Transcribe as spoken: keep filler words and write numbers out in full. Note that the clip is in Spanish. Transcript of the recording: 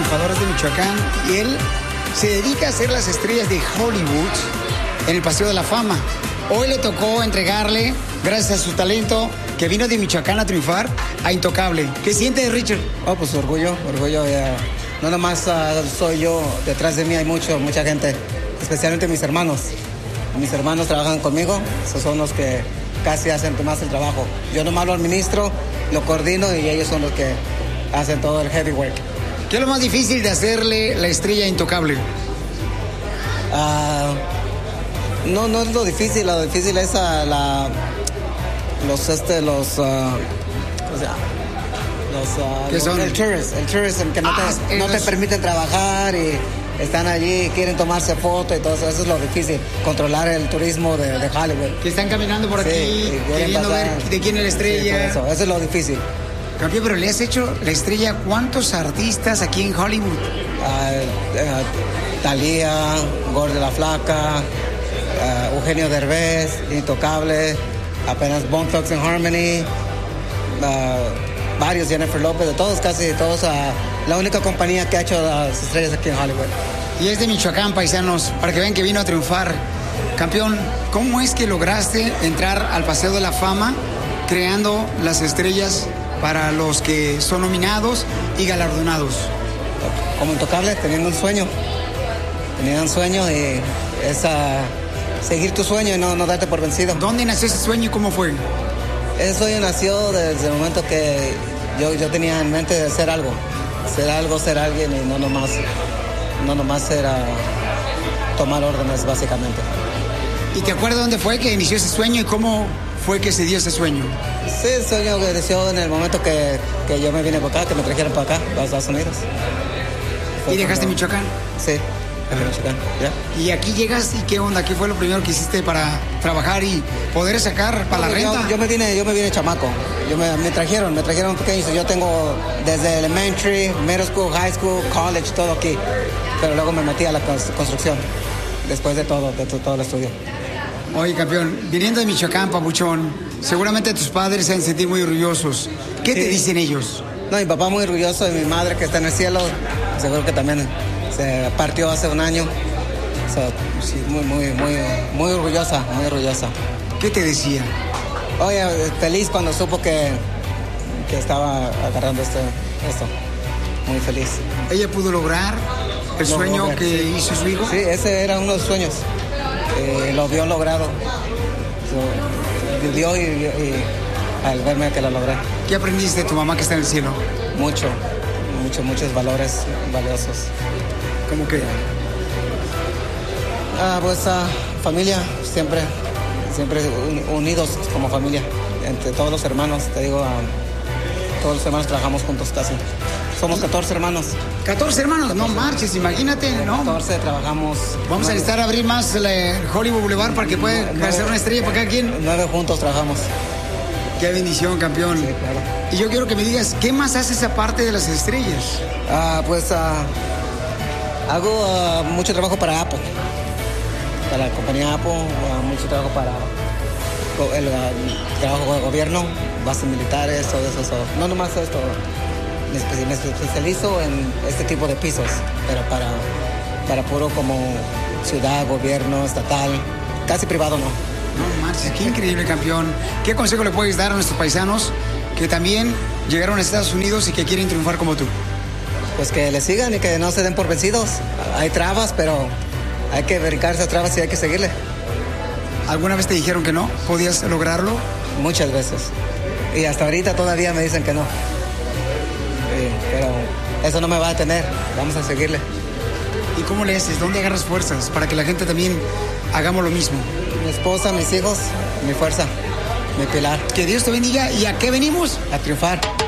triunfadores de Michoacán y él se dedica a hacer las estrellas de Hollywood en el Paseo de la Fama. Hoy le tocó entregarle, gracias a su talento, que vino de Michoacán a triunfar, a Intocable. ¿Qué siente, Richard? Oh, pues orgullo, orgullo. Ya. No nomás uh, soy yo, detrás de mí hay mucho, mucha gente, especialmente mis hermanos. Mis hermanos trabajan conmigo, esos son los que casi hacen más el trabajo. Yo nomás lo administro, lo coordino y ellos son los que hacen todo el heavy work. ¿Qué es lo más difícil de hacerle la estrella Intocable? Uh, no, no es lo difícil, lo difícil es uh, la, los, este, los, uh, o sea, los, uh, ¿Qué son? El tourism, el tourism que no, ah, te, no te permiten trabajar y están allí, quieren tomarse fotos y todo eso. Eso es lo difícil, controlar el turismo de, de Hollywood. Que están caminando por sí, aquí, queriendo ver de quién es la estrella. Sí, eso, eso es lo difícil. Campeón, pero le has hecho la estrella a ¿cuántos artistas aquí en Hollywood? Uh, uh, Thalía, Gorda la Flaca, uh, Eugenio Derbez, Intocable, apenas Bone Thugs and Harmony, uh, varios, Jennifer López, de todos, casi de todos. Uh, la única compañía que ha hecho las estrellas aquí en Hollywood. Y es de Michoacán, paisanos, para que vean que vino a triunfar. Campeón, ¿cómo es que lograste entrar al Paseo de la Fama creando las estrellas para los que son nominados y galardonados? Como Intocable, teniendo un sueño. Teniendo un sueño y es uh, seguir tu sueño y no, no darte por vencido. ¿Dónde nació ese sueño y cómo fue? Ese sueño nació desde el momento que yo, yo tenía en mente de hacer algo. Ser algo, ser alguien y no nomás, no nomás ser uh, tomar órdenes, básicamente. ¿Y te acuerdas dónde fue que inició ese sueño y cómo fue que se dio ese sueño? Sí, el sueño que inició en el momento que, que yo me vine para acá, que me trajeron para acá, para Estados Unidos. Fue ¿Y dejaste cuando... Michoacán? Sí, dejé Michoacán, ya. ¿Y aquí llegas y qué onda? ¿Qué fue lo primero que hiciste para trabajar y poder sacar para no, la renta? Yo, yo me vine, yo me vine chamaco. Yo me, me trajeron, me trajeron pequeños. Yo tengo desde elementary, middle school, high school, college, todo aquí. Pero luego me metí a la construcción, después de todo, de todo el estudio. Oye, campeón, viniendo de Michoacán, papuchón, seguramente tus padres se han sentido muy orgullosos. ¿Qué sí. te dicen ellos? No, mi papá muy orgulloso de mi madre que está en el cielo. Seguro que también se partió hace un año. So, sí, muy, muy, muy, muy orgullosa, muy orgullosa. ¿Qué te decía? Oye, feliz cuando supo que, que estaba agarrando este, esto. Muy feliz. ¿Ella pudo lograr el lo sueño lograr, que sí. hizo su hijo? Sí, ese era uno de los sueños. Eh, lo vio logrado. So, vivió y, y al verme que lo logré. ¿Qué aprendiste de tu mamá que está en el cielo? Mucho, mucho, muchos valores valiosos. ¿Cómo qué? Ah, pues uh, familia, siempre, siempre unidos como familia, entre todos los hermanos, te digo, uh, todos los hermanos trabajamos juntos casi. Somos catorce hermanos. ¿catorce hermanos? catorce. No marches, imagínate, ¿no? catorce trabajamos. Vamos nueve. a necesitar abrir más el Hollywood Boulevard para que pueda hacer una estrella para cada quien. Nueve juntos trabajamos. Qué bendición, campeón. Sí, claro. Y yo quiero que me digas, ¿qué más haces aparte de las estrellas? Ah, pues uh, hago uh, mucho trabajo para Apple. Para la compañía Apple, uh, mucho trabajo para el uh, trabajo de gobierno, bases militares, todo eso. So. No nomás esto. Me especializo en este tipo de pisos, pero para, para puro como ciudad, gobierno, estatal, casi privado no. No manches, qué increíble, campeón. ¿Qué consejo le puedes dar a nuestros paisanos que también llegaron a Estados Unidos y que quieren triunfar como tú? Pues que le sigan y que no se den por vencidos. Hay trabas, pero hay que brincar esas trabas y hay que seguirle. ¿Alguna vez te dijeron que no? ¿Podías lograrlo? Muchas veces. Y hasta ahorita todavía me dicen que no. Sí, pero eso no me va a detener. Vamos a seguirle. ¿Y cómo le haces? ¿Dónde agarras fuerzas para que la gente también hagamos lo mismo? Mi esposa, mis hijos, mi fuerza, mi pilar. Que Dios te bendiga. ¿Y a qué venimos? A triunfar.